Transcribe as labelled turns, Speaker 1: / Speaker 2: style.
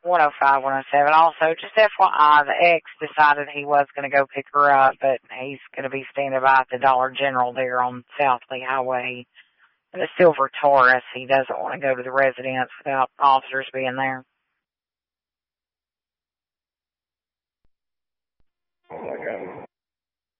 Speaker 1: 105, 107. Also, just FYI, the ex decided he was going to go pick her up, but he's going to be standing by at the Dollar General there on South Lee Highway. The silver Taurus. He doesn't want to go to the residence without officers being there.